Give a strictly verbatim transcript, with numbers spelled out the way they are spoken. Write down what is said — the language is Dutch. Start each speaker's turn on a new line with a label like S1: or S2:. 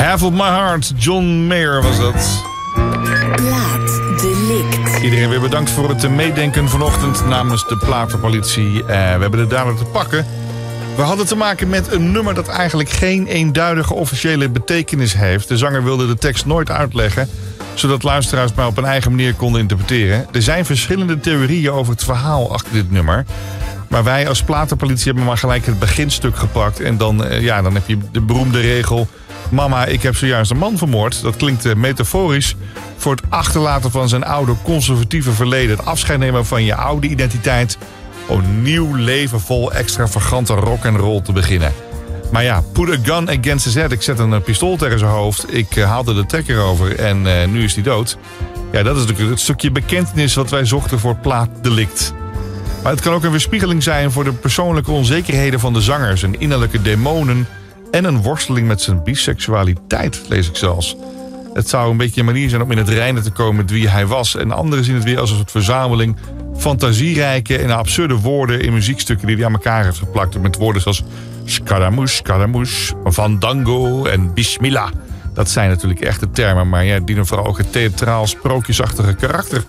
S1: Half of My Heart, John Mayer was dat.
S2: Plaat Delict.
S1: Iedereen weer bedankt voor het meedenken vanochtend namens de platenpolitie. Uh, we hebben de dader te pakken. We hadden te maken met een nummer dat eigenlijk geen eenduidige officiële betekenis heeft. De zanger wilde de tekst nooit uitleggen, zodat luisteraars maar op een eigen manier konden interpreteren. Er zijn verschillende theorieën over het verhaal achter dit nummer. Maar wij als platenpolitie hebben maar gelijk het beginstuk gepakt. En dan, uh, ja, dan heb je de beroemde regel: mama, ik heb zojuist een man vermoord. Dat klinkt uh, metaforisch voor het achterlaten van zijn oude conservatieve verleden. Het afscheid nemen van je oude identiteit om een nieuw leven vol extravagante rock en roll te beginnen. Maar ja, put a gun against his head. Ik zet een uh, pistool tegen zijn hoofd. Ik uh, haalde de trekker over en uh, nu is hij dood. Ja, dat is natuurlijk het stukje bekentenis wat wij zochten voor plaatdelict. Maar het kan ook een weerspiegeling zijn voor de persoonlijke onzekerheden van de zanger, zijn innerlijke demonen en een worsteling met zijn biseksualiteit, lees ik zelfs. Het zou een beetje een manier zijn om in het reinen te komen met wie hij was. En anderen zien het weer als een soort verzameling fantasierijke en absurde woorden in muziekstukken die hij aan elkaar heeft geplakt. Met woorden zoals Scaramouche, Scaramouche, Fandango en Bismillah. Dat zijn natuurlijk echte termen, maar ja, die dienen vooral ook het theatraal sprookjesachtige karakter